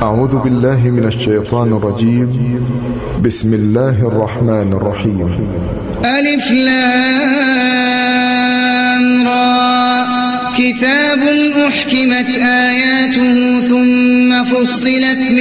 أعوذ بالله من الشيطان الرجيم. بسم الله الرحمن الرحيم. ألف لام را، كتاب أحكمت آياته ثم فصلت